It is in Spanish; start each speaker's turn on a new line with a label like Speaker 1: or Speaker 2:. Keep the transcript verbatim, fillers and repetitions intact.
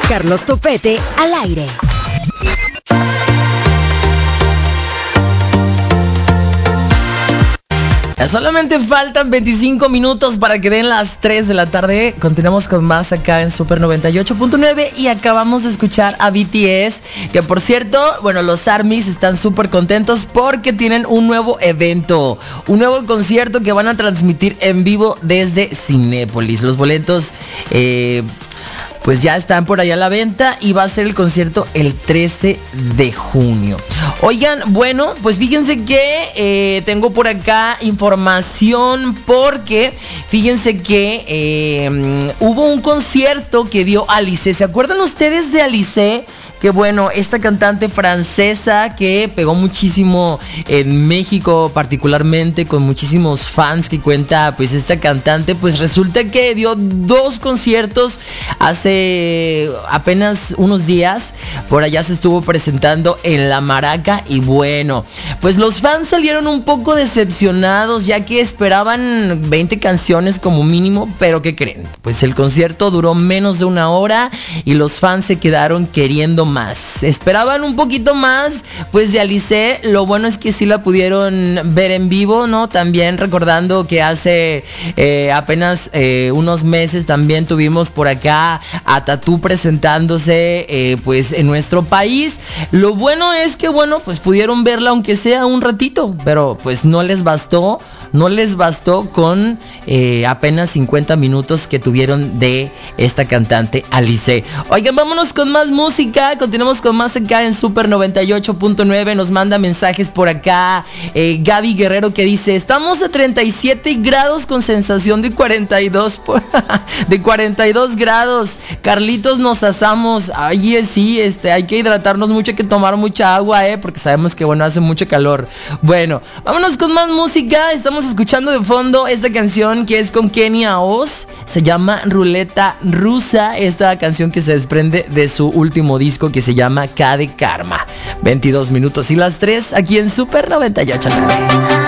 Speaker 1: Carlos Topete al aire.
Speaker 2: Solamente faltan veinticinco minutos para que den las tres de la tarde. Continuamos con más acá en Super noventa y ocho punto nueve y acabamos de escuchar a B T S, que por cierto, bueno, los ARMYs están súper contentos porque tienen un nuevo evento, un nuevo concierto que van a transmitir en vivo desde Cinépolis. Los boletos eh, pues ya están por allá a la venta y va a ser el concierto el trece de junio. Oigan, bueno, pues fíjense que eh, tengo por acá información porque fíjense que eh, hubo un concierto que dio Alice. ¿Se acuerdan ustedes de Alice? Que bueno, esta cantante francesa que pegó muchísimo en México, particularmente con muchísimos fans que cuenta pues esta cantante, pues resulta que dio dos conciertos hace apenas unos días. Por allá se estuvo presentando en La Maraca y bueno, pues los fans salieron un poco decepcionados ya que esperaban veinte canciones como mínimo, pero ¿qué creen? Pues el concierto duró menos de una hora y los fans se quedaron queriendo más. Esperaban un poquito más pues de Alice. Lo bueno es que sí la pudieron ver en vivo, ¿no? También recordando que hace eh, apenas eh, unos meses también tuvimos por acá a Tatú presentándose eh, pues en nuestro país. Lo bueno es que bueno, pues pudieron verla aunque sea un ratito, pero pues no les bastó. No les bastó con eh, apenas cincuenta minutos que tuvieron de esta cantante Alice. Oigan, vámonos con más música. Continuamos con más acá en Super noventa y ocho punto nueve. Nos manda mensajes por acá eh, Gaby Guerrero, que dice: estamos a treinta y siete grados con sensación de cuarenta y dos por... de cuarenta y dos grados. Carlitos, nos asamos. Ay, sí, este, hay que hidratarnos mucho, hay que tomar mucha agua, eh, porque sabemos que bueno, hace mucho calor. Bueno, vámonos con más música. Estamos escuchando de fondo esta canción que es con Kenia Oz. Se llama Ruleta Rusa. Esta canción que se desprende de su último disco que se llama K de Karma. veintidós minutos y las tres aquí en Super noventa y ocho.